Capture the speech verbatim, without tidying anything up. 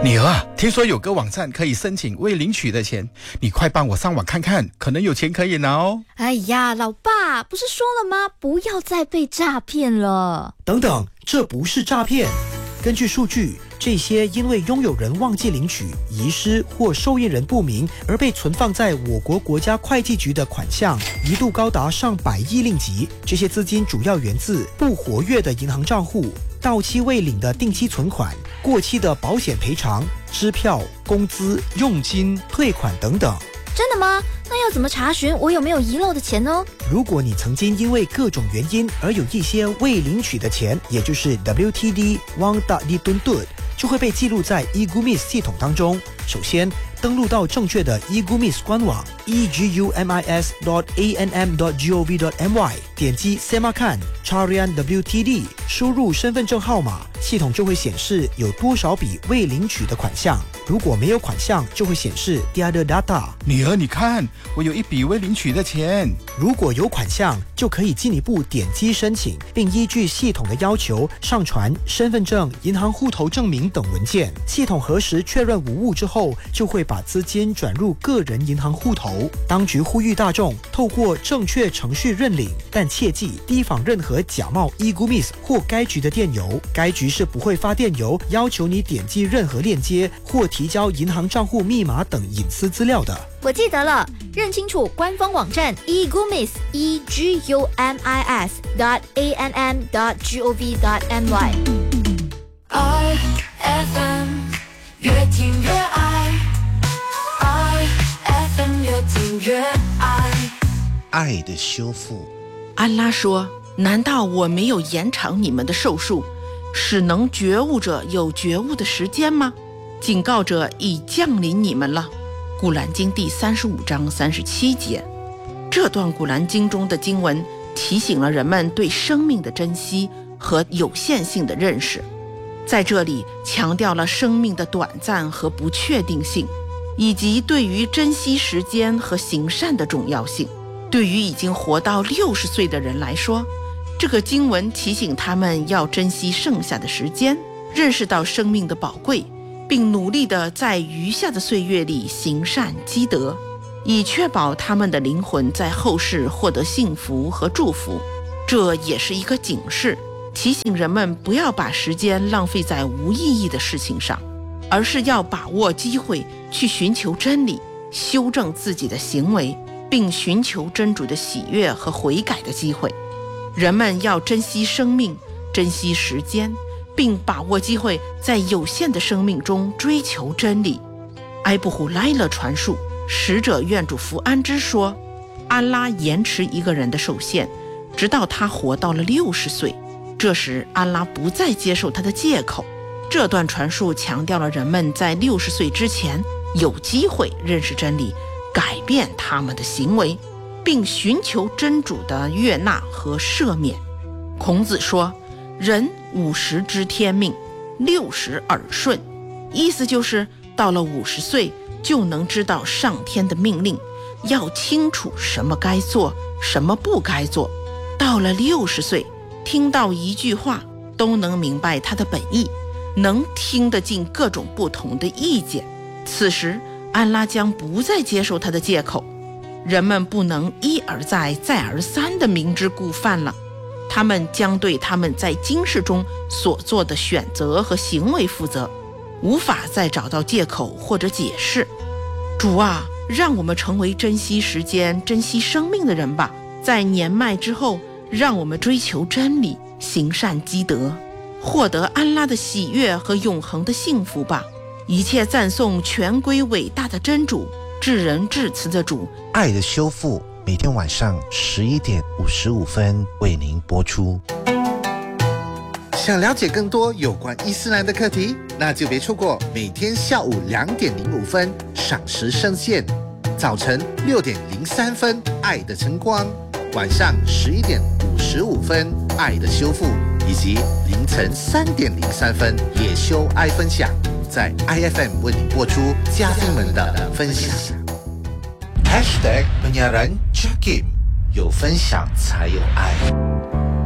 女儿啊，听说有个网站可以申请未领取的钱，你快帮我上网看看，可能有钱可以拿哦。 哎呀，老爸，不是说了吗？不要再被诈骗了。 等等，这不是诈骗。根据数据，这些因为拥有人忘记领取、遗失或受益人不明而被存放在我国国家会计局的款项，一度高达上百亿令吉。这些资金主要源自不活跃的银行账户、到期未领的定期存款、过期的保险赔偿、支票、工资、佣金、退款等等。 真的吗？那要怎么查询我有没有遗漏的钱呢？ 如果你曾经因为各种原因而有一些未领取的钱，也就是 W T D Wang Da Di Dun Dun， 就会被记录在 e-Gumis 系统当中。首先，登录到正确的 e-Gumis 官网 e g u m i s dot a n m dot gov dot m y， 点击 Semakan Carian W T D， 输入身份证号码，系统就会显示有多少笔未领取的款项。如果没有款项，就会显示 Tiada data。 女儿，你看，我有一笔未领取的钱。 如果有款项，就可以进一步点击申请，并依据系统的要求上传身份证、银行户头证明等文件。系统核实确认无误之后，就会把资金转入个人银行户头。当局呼吁大众透过正确程序认领，但切记提防任何假冒 e-Gumis 或该局的电邮。该局是不会发电邮要求你点击任何链接或提交银行账户密码等隐私资料的。 我记得了，认清楚官方网站 e-Gumis e g u m i s dot a n m dot gov dot m y。 I F M 越听越爱， I F M 越听越爱。 爱的修复。 安拉说，难道我没有延长你们的寿数，使能觉悟者有觉悟的时间吗？警告者已降临你们了。古兰经第三十五章三十七节。这段古兰经中的经文提醒了人们对生命的珍惜和有限性的认识，在这里强调了生命的短暂和不确定性，以及对于珍惜时间和行善的重要性。对于已经活到六十岁的人来说，这个经文提醒他们要珍惜剩下的时间，认识到生命的宝贵，并努力地在余下的岁月里行善积德，以确保他们的灵魂在后世获得幸福和祝福。这也是一个警示，提醒人们不要把时间浪费在无意义的事情上，而是要把握机会去寻求真理，修正自己的行为，并寻求真主的喜悦和悔改的机会。人们要珍惜生命，珍惜时间，并把握机会在有限的生命中追求真理。埃布胡莱勒传述，使者愿主福安之说，安拉延迟一个人的寿限，直到他活到了六十岁，这时安拉不再接受他的借口。这段传述强调了人们在六十岁之前有机会认识真理，改变他们的行为，并寻求真主的悦纳和赦免。孔子说，人五十知天命，六十耳顺，意思就是到了五十岁就能知道上天的命令，要清楚什么该做，什么不该做。到了六十岁，听到一句话都能明白它的本意，能听得进各种不同的意见。此时安拉将不再接受他的借口，人们不能一而再再而三地明知故犯了，他们将对他们在今世中所做的选择和行为负责，无法再找到借口或者解释。主啊，让我们成为珍惜时间、珍惜生命的人吧，在年迈之后，让我们追求真理，行善积德，获得安拉的喜悦和永恒的幸福吧。一切赞颂全归伟大的真主，至仁至慈的主。 爱的修复每天晚上十一点五十五分为您播出。想了解更多有关伊斯兰的课题，那就别错过每天下午两点零五分赏时圣线，早晨六点零三分爱的晨光，晚上十一点五十五分爱的修复，以及凌晨三点零三分野修爱分享，在 I F M 为你播出嘉宾们的分享。Hashtag penyiaran Jakim， 有分享才有爱。